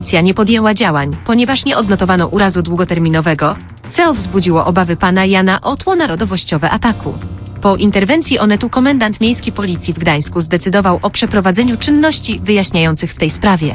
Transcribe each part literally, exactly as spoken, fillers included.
Policja nie podjęła działań, ponieważ nie odnotowano urazu długoterminowego, co wzbudziło obawy pana Jana o tło narodowościowe ataku. Po interwencji Onetu komendant miejski policji w Gdańsku zdecydował o przeprowadzeniu czynności wyjaśniających w tej sprawie.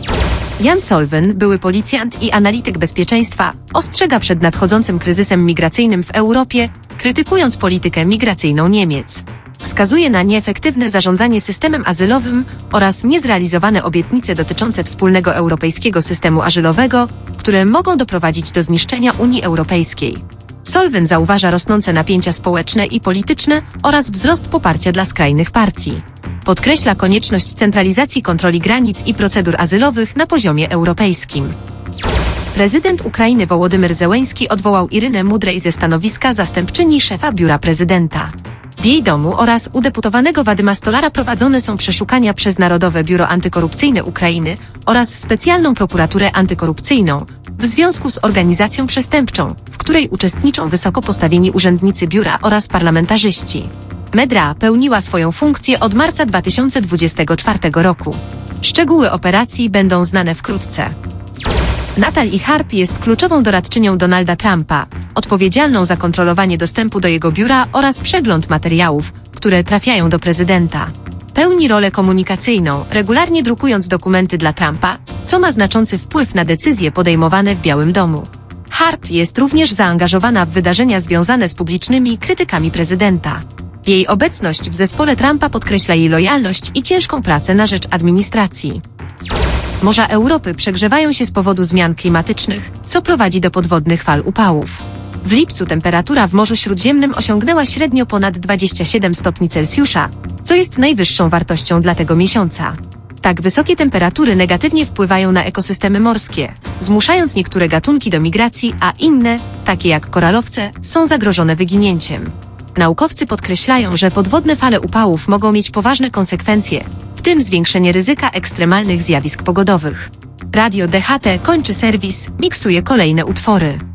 Jan Solwyn, były policjant i analityk bezpieczeństwa, ostrzega przed nadchodzącym kryzysem migracyjnym w Europie, krytykując politykę migracyjną Niemiec. Wskazuje na nieefektywne zarządzanie systemem azylowym oraz niezrealizowane obietnice dotyczące wspólnego europejskiego systemu azylowego, które mogą doprowadzić do zniszczenia Unii Europejskiej. Solwyn zauważa rosnące napięcia społeczne i polityczne oraz wzrost poparcia dla skrajnych partii. Podkreśla konieczność centralizacji kontroli granic i procedur azylowych na poziomie europejskim. Prezydent Ukrainy Wołodymyr Zełenski odwołał Irynę Mudrej ze stanowiska zastępczyni szefa biura prezydenta. W jej domu oraz u deputowanego Wadyma Stolara prowadzone są przeszukania przez Narodowe Biuro Antykorupcyjne Ukrainy oraz specjalną prokuraturę antykorupcyjną w związku z organizacją przestępczą, w której uczestniczą wysoko postawieni urzędnicy biura oraz parlamentarzyści. Medra pełniła swoją funkcję od marca dwa tysiące dwudziestego czwartego roku. Szczegóły operacji będą znane wkrótce. Natalie Harp jest kluczową doradczynią Donalda Trumpa, odpowiedzialną za kontrolowanie dostępu do jego biura oraz przegląd materiałów, które trafiają do prezydenta. Pełni rolę komunikacyjną, regularnie drukując dokumenty dla Trumpa, co ma znaczący wpływ na decyzje podejmowane w Białym Domu. Harp jest również zaangażowana w wydarzenia związane z publicznymi krytykami prezydenta. Jej obecność w zespole Trumpa podkreśla jej lojalność i ciężką pracę na rzecz administracji. Morza Europy przegrzewają się z powodu zmian klimatycznych, co prowadzi do podwodnych fal upałów. W lipcu temperatura w Morzu Śródziemnym osiągnęła średnio ponad dwadzieścia siedem stopni Celsjusza, co jest najwyższą wartością dla tego miesiąca. Tak wysokie temperatury negatywnie wpływają na ekosystemy morskie, zmuszając niektóre gatunki do migracji, a inne, takie jak koralowce, są zagrożone wyginięciem. Naukowcy podkreślają, że podwodne fale upałów mogą mieć poważne konsekwencje, w tym zwiększenie ryzyka ekstremalnych zjawisk pogodowych. Radio D H T kończy serwis, miksuje kolejne utwory.